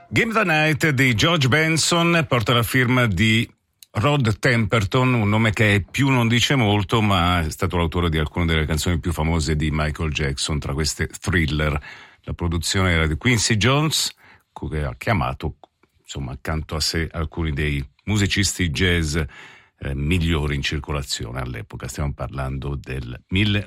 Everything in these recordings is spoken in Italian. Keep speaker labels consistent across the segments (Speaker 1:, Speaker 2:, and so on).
Speaker 1: Game the Night di George Benson porta la firma di Rod Temperton, un nome che più non dice molto, ma è stato l'autore di alcune delle canzoni più famose di Michael Jackson, tra queste Thriller. La produzione era di Quincy Jones, che ha chiamato, insomma, accanto a sé alcuni dei musicisti jazz migliori in circolazione all'epoca. Stiamo parlando del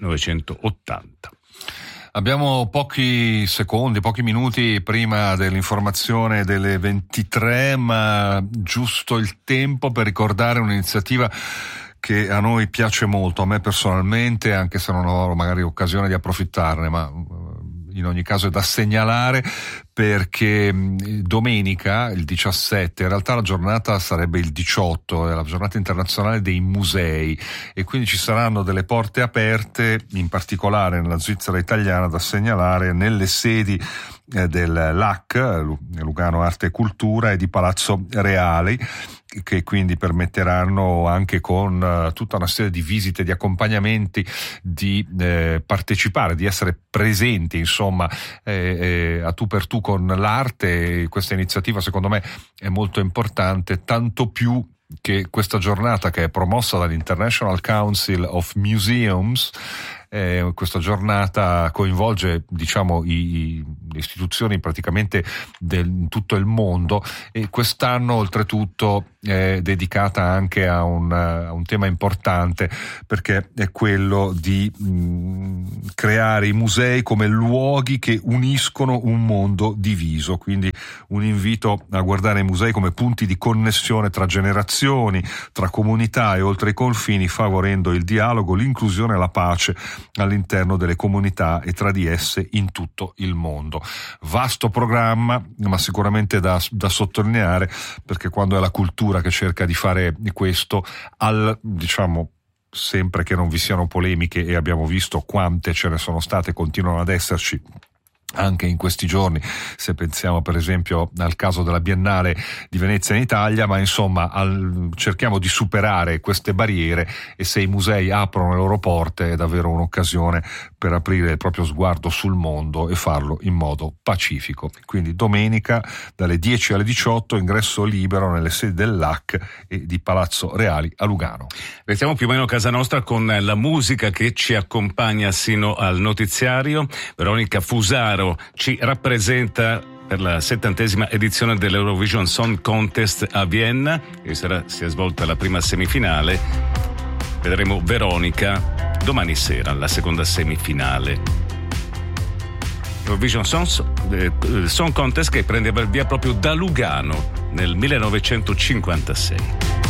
Speaker 1: 1980.
Speaker 2: Abbiamo pochi secondi, pochi minuti prima dell'informazione delle 23, ma giusto il tempo per ricordare un'iniziativa che a noi piace molto, a me personalmente, anche se non ho magari occasione di approfittarne, ma in ogni caso è da segnalare perché domenica, il 17, in realtà la giornata sarebbe il 18, è la giornata internazionale dei musei, e quindi ci saranno delle porte aperte, in particolare nella Svizzera italiana, da segnalare nelle sedi del LAC, Lugano Arte e Cultura, e di Palazzo Reali, che quindi permetteranno, anche con tutta una serie di visite, di accompagnamenti, di partecipare, di essere presenti, insomma, a tu per tu con l'arte. Questa iniziativa secondo me è molto importante, tanto più che questa giornata, che è promossa dall'International Council of Museums, questa giornata coinvolge, diciamo, le istituzioni praticamente in tutto il mondo, e quest'anno oltretutto è dedicata anche a un tema importante, perché è quello di creare i musei come luoghi che uniscono un mondo diviso, quindi un invito a guardare i musei come punti di connessione tra generazioni, tra comunità e oltre i confini, favorendo il dialogo, l'inclusione e la pace all'interno delle comunità e tra di esse in tutto il mondo. Vasto programma, ma sicuramente da sottolineare, perché quando è la cultura che cerca di fare questo, diciamo, sempre che non vi siano polemiche, e abbiamo visto quante ce ne sono state, continuano ad esserci anche in questi giorni, se pensiamo per esempio al caso della Biennale di Venezia in Italia, ma insomma cerchiamo di superare queste barriere, e se i musei aprono le loro porte è davvero un'occasione per aprire il proprio sguardo sul mondo e farlo in modo pacifico. Quindi domenica dalle 10 alle 18, ingresso libero nelle sedi del LAC e di Palazzo Reali a Lugano.
Speaker 1: Restiamo più o meno a casa nostra con la musica che ci accompagna sino al notiziario. Veronica Fusaro ci rappresenta per la 70ª edizione dell'Eurovision Song Contest a Vienna, e si è svolta la prima semifinale. Vedremo Veronica domani sera, la seconda semifinale. Eurovision Song Contest che prende via proprio da Lugano nel 1956.